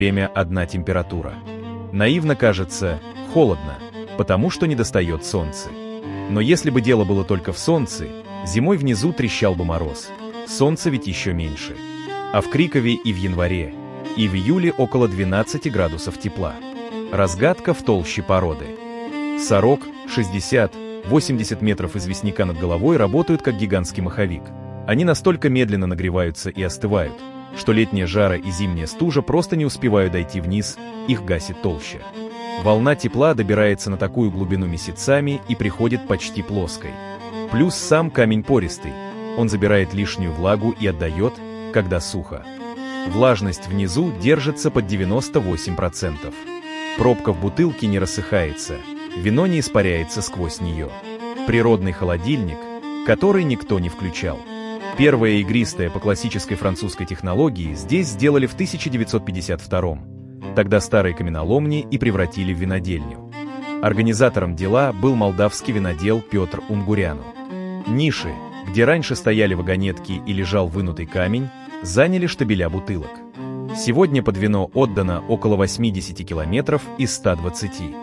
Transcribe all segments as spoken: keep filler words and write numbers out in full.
время одна температура. Наивно кажется, холодно, потому что недостает солнца. Но если бы дело было только в солнце, зимой внизу трещал бы мороз. Солнца ведь еще меньше. А в Крикове и в январе, и в июле около двенадцати градусов тепла. Разгадка в толще породы. Сорок, шестьдесят-восемьдесят метров известняка над головой работают как гигантский маховик. Они настолько медленно нагреваются и остывают, что летняя жара и зимняя стужа просто не успевают дойти вниз, их гасит толща. Волна тепла добирается на такую глубину месяцами и приходит почти плоской. Плюс сам камень пористый, он забирает лишнюю влагу и отдает, когда сухо. Влажность внизу держится под девяносто восемь процентов. Пробка в бутылке не рассыхается, вино не испаряется сквозь нее. Природный холодильник, который никто не включал. Первое игристое по классической французской технологии здесь сделали в тысяча девятьсот пятьдесят втором. Тогда старые каменоломни и превратили в винодельню. Организатором дела был молдавский винодел Петр Унгуряну. Ниши, где раньше стояли вагонетки и лежал вынутый камень, заняли штабеля бутылок. Сегодня под вино отдано около восьмидесяти километров из ста двадцати.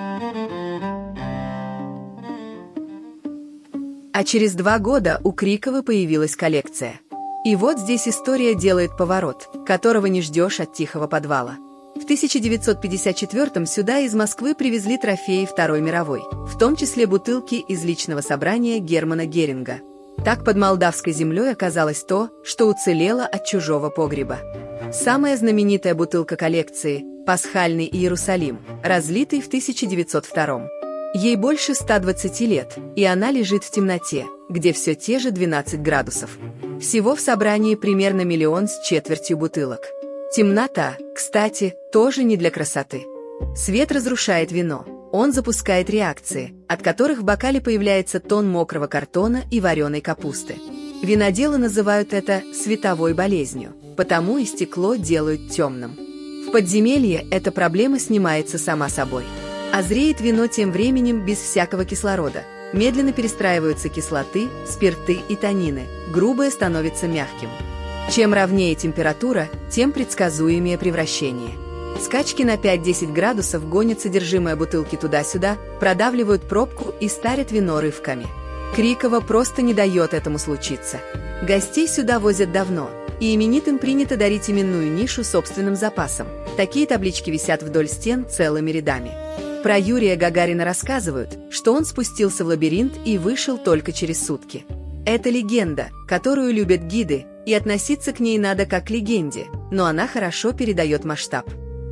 А через два года у Крикова появилась коллекция. И вот здесь история делает поворот, которого не ждешь от тихого подвала. В тысяча девятьсот пятьдесят четвёртом сюда из Москвы привезли трофеи Второй мировой, в том числе бутылки из личного собрания Германа Геринга. Так под молдавской землей оказалось то, что уцелело от чужого погреба. Самая знаменитая бутылка коллекции – Пасхальный Иерусалим, разлитый в тысяча девятьсот втором. Ей больше ста двадцати лет, и она лежит в темноте, где все те же двенадцать градусов. Всего в собрании примерно миллион с четвертью бутылок. Темнота, кстати, тоже не для красоты. Свет разрушает вино. Он запускает реакции, от которых в бокале появляется тон мокрого картона и вареной капусты. Виноделы называют это световой болезнью, потому и стекло делают темным. В подземелье эта проблема снимается сама собой. А зреет вино тем временем без всякого кислорода. Медленно перестраиваются кислоты, спирты и танины, грубое становится мягким. Чем ровнее температура, тем предсказуемее превращение. Скачки на пять-десять градусов гонят содержимое бутылки туда-сюда, продавливают пробку и старят вино рывками. Крикова просто не дает этому случиться. Гостей сюда возят давно, и именитым принято дарить именную нишу собственным запасом. Такие таблички висят вдоль стен целыми рядами. Про Юрия Гагарина рассказывают, что он спустился в лабиринт и вышел только через сутки. Это легенда, которую любят гиды, и относиться к ней надо как к легенде, но она хорошо передает масштаб.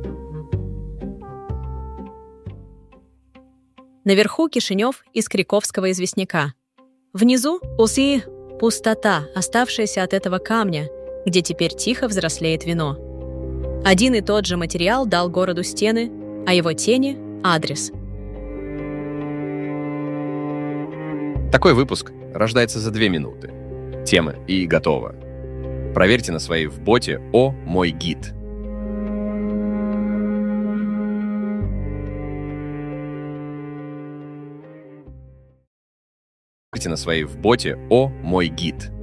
Наверху Кишинев из Криковского известняка. Внизу Усы – пустота, оставшаяся от этого камня, где теперь тихо взрослеет вино. Один и тот же материал дал городу стены, а его тени – адрес. Такой выпуск рождается за две минуты. Тема и готово. Проверьте на своей в боте «О, мой гид». На своей в боте «О, мой гид».